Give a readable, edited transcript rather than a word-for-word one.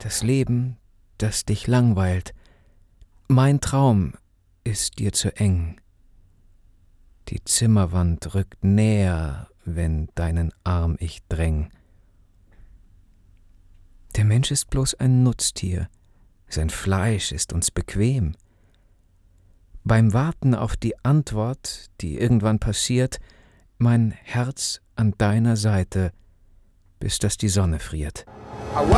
Das Leben, das dich langweilt, mein Traum ist dir zu eng. Die Zimmerwand rückt näher, wenn deinen Arm ich dräng. Der Mensch ist bloß ein Nutztier, sein Fleisch ist uns bequem. Beim Warten auf die Antwort, die irgendwann passiert, mein Herz an deiner Seite, bis dass die Sonne friert.